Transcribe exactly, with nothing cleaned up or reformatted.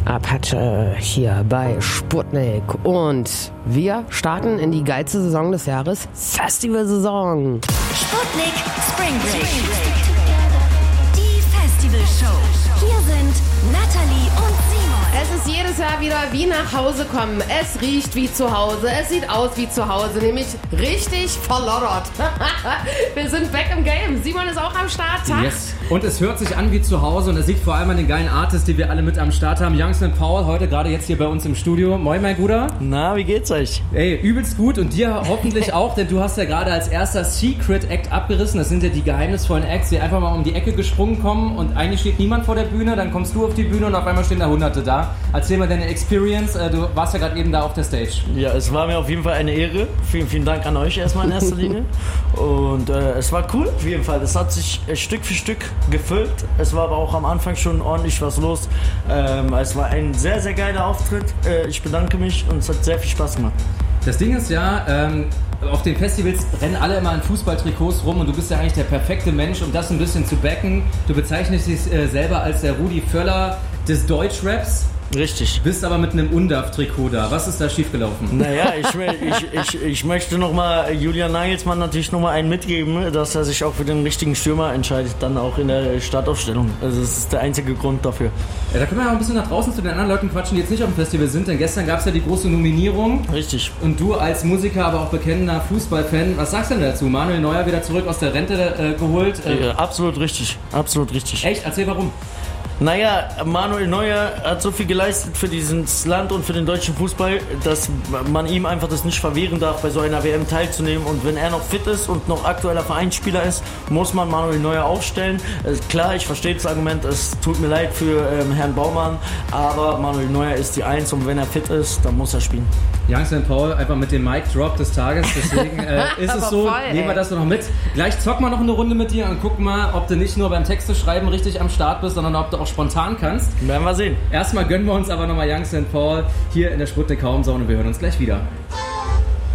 Apache hier bei Sputnik und wir starten in die geilste Saison des Jahres, Festivalsaison. Sputnik Spring Break. Die Festivalshow. Hier sind Natalie und Simon. Es ist jedes Jahr wieder wie nach Hause kommen. Es riecht wie zu Hause. Es sieht aus wie zu Hause, nämlich richtig verloddert. Wir sind back im Game. Simon ist auch am Start. Tag. Yes. Und es hört sich an wie zu Hause und es liegt vor allem an den geilen Artists, die wir alle mit am Start haben. Youngs and Paul, heute gerade jetzt hier bei uns im Studio. Moin, mein Bruder. Na, wie geht's euch? Ey, übelst gut und dir hoffentlich auch, denn du hast ja gerade als erster Secret Act abgerissen. Das sind ja die geheimnisvollen Acts, die einfach mal um die Ecke gesprungen kommen und eigentlich steht niemand vor der Bühne, dann kommst du auf die Bühne und auf einmal stehen da Hunderte da. Erzähl mal deine Experience, du warst ja gerade eben da auf der Stage. Ja, es war mir auf jeden Fall eine Ehre. Vielen, vielen Dank an euch erstmal in erster Linie. Und äh, es war cool auf jeden Fall. Es hat sich äh, Stück für Stück gefüllt. Es war aber auch am Anfang schon ordentlich was los. Ähm, es war ein sehr, sehr geiler Auftritt. Äh, ich bedanke mich und es hat sehr viel Spaß gemacht. Das Ding ist ja, ähm, auf den Festivals rennen alle immer in Fußballtrikots rum und du bist ja eigentlich der perfekte Mensch, um das ein bisschen zu backen. Du bezeichnest dich äh, selber als der Rudi Völler des Deutschraps. Richtig. Bist aber mit einem Undaf-Trikot da. Was ist da schiefgelaufen? Naja, ich, ich, ich, ich möchte nochmal Julian Nagelsmann natürlich nochmal einen mitgeben, dass er sich auch für den richtigen Stürmer entscheidet, dann auch in der Startaufstellung. Also das ist der einzige Grund dafür. Ja, da können wir ja auch ein bisschen nach draußen zu den anderen Leuten quatschen, die jetzt nicht auf dem Festival sind, denn gestern gab es ja die große Nominierung. Richtig. Und du als Musiker, aber auch bekennender Fußballfan, was sagst du denn dazu? Manuel Neuer wieder zurück aus der Rente äh, geholt? Äh, ja, absolut richtig, absolut richtig. Echt? Erzähl warum. Naja, Manuel Neuer hat so viel geleistet für dieses Land und für den deutschen Fußball, dass man ihm einfach das nicht verwehren darf, bei so einer W M teilzunehmen. Und wenn er noch fit ist und noch aktueller Vereinsspieler ist, muss man Manuel Neuer aufstellen. Also klar, ich verstehe das Argument, es tut mir leid für ähm, Herrn Baumann, aber Manuel Neuer ist die Eins und wenn er fit ist, dann muss er spielen. Youngs and Paul einfach mit dem Mic Drop des Tages, deswegen äh, ist es so, voll, nehmen wir das noch mit. Gleich zocken wir noch eine Runde mit dir und gucken mal, ob du nicht nur beim Texte schreiben richtig am Start bist, sondern ob du auch spontan kannst. Werden wir sehen. Erstmal gönnen wir uns aber nochmal Youngs and Paul hier in der Sputnik Home Zone und wir hören uns gleich wieder.